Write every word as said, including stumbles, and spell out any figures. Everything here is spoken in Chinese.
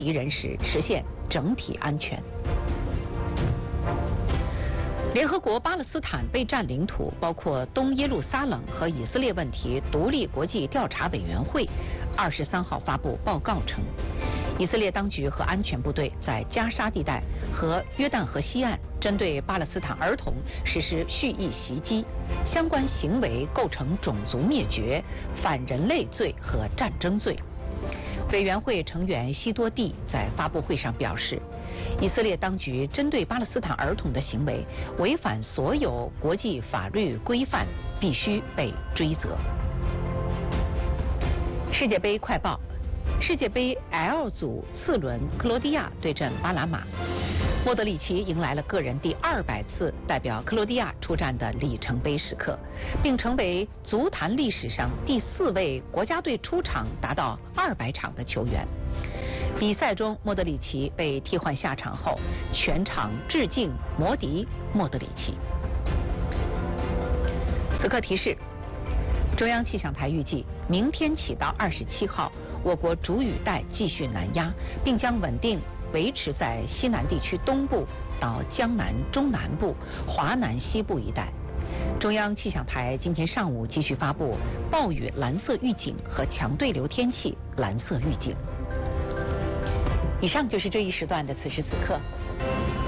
敌人时实现整体安全。联合国巴勒斯坦被占领土，包括东耶路撒冷和以色列问题独立国际调查委员会，二十三号发布报告称，以色列当局和安全部队在加沙地带和约旦河西岸针对巴勒斯坦儿童实施蓄意袭击，相关行为构成种族灭绝、反人类罪和战争罪。委员会成员西多蒂在发布会上表示，以色列当局针对巴勒斯坦儿童的行为违反所有国际法律规范，必须被追责。世界杯快报：世界杯 L 组次轮，克罗地亚对阵巴拿马。莫德里奇迎来了个人第二百次代表克罗地亚出战的里程碑时刻，并成为足坛历史上第四位国家队出场达到二百场的球员。比赛中，莫德里奇被替换下场后，全场致敬摩迪莫德里奇。此刻提示：中央气象台预计，明天起到二十七号，我国主雨带继续南压，并将稳定维持在西南地区东部到江南中南部、华南西部一带。中央气象台今天上午继续发布暴雨蓝色预警和强对流天气蓝色预警。以上就是这一时段的此时此刻。